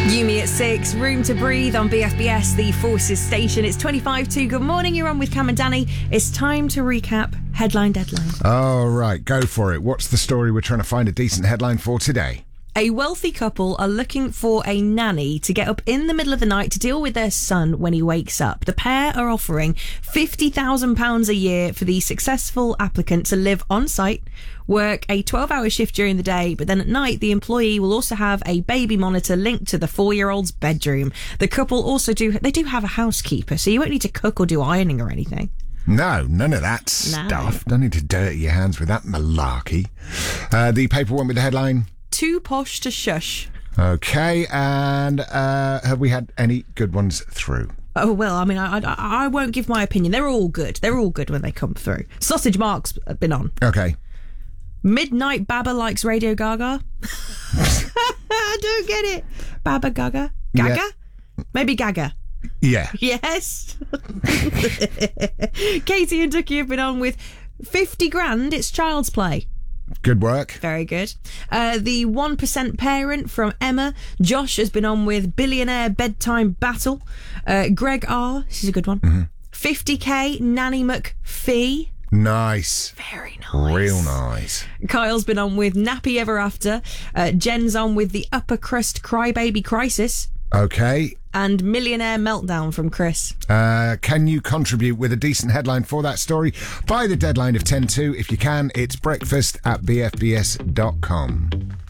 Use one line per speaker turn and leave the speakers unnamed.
Yumi at 6, Room to Breathe on BFBS, the Forces station. It's 25 to. Good morning, you're on with Cam and Danny. It's time to recap Headline Deadline.
All right, go for it. What's the story we're trying to find a decent headline for today?
A wealthy couple are looking for a nanny to get up in the middle of the night to deal with their son when he wakes up. The pair are offering £50,000 a year for the successful applicant to live on site, work a 12-hour shift during the day, but then at night the employee will also have a baby monitor linked to the 4-year-old's bedroom. The couple also do have a housekeeper, so you won't need to cook or do ironing or anything.
No, none of that stuff. Don't need to dirty your hands with that malarkey. The paper went with the headline...
Too posh to shush.
Okay, and have we had any good ones through?
Oh, well, I mean, I won't give my opinion. They're all good. They're all good when they come through. Sausage Mark's been on.
Okay.
Midnight Baba likes Radio Gaga. I don't get it. Baba Gaga? Gaga? Yeah. Maybe Gaga.
Yeah.
Yes. Katie and Ducky have been on with 50 grand, it's Child's Play.
Good work.
Very good. The 1% Parent from Emma. Josh has been on with Billionaire Bedtime Battle. Greg R. This is a good one. 50k Nanny McPhee.
Nice.
Very nice.
Real nice.
Kyle's been on with Nappy Ever After. Jen's on with the Upper Crust Crybaby Crisis.
Okay.
And Millionaire Meltdown from Chris.
Can you contribute with a decent headline for that story? By the deadline of 10-2. If you can, it's breakfast@bfbs.com.